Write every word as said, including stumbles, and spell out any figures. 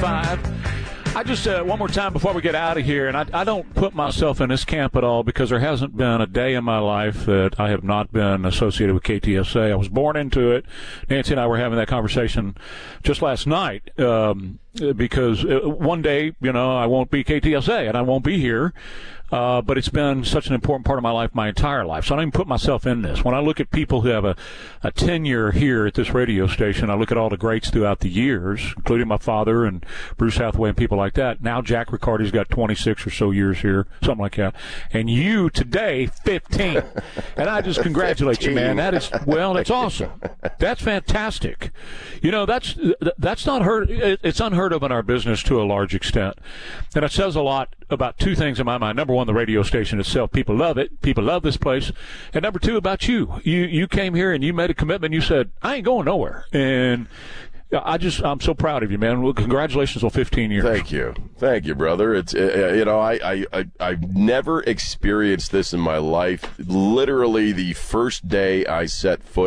five. I just, uh, one more time before we get out of here, and I, I don't put myself in this camp at all because there hasn't been a day in my life that I have not been associated with K T S A. I was born into it. Nancy and I were having that conversation just last night um, because one day, you know, I won't be K T S A and I won't be here. Uh, but it's been such an important part of my life my entire life. So I don't even put myself in this. When I look at people who have a, a tenure here at this radio station, I look at all the greats throughout the years, including my father and Bruce Hathaway and people like that. Now Jack Riccardi's got twenty-six or so years here, something like that. And you today, fifteen. And I just congratulate fifteen. You, man. That is, well, that's awesome. That's fantastic. You know, that's that's not heard. It's unheard of in our business to a large extent. And it says a lot about two things in my mind. Number one, the radio station itself. People love it. People love this place. And number two, about you. You you came here and you made a commitment. You said, I ain't going nowhere. And I just, I'm so proud of you, man. Well, congratulations on fifteen years. Thank you. Thank you, brother. It's, uh, you know, I, I, I, I've never experienced this in my life. Literally the first day I set foot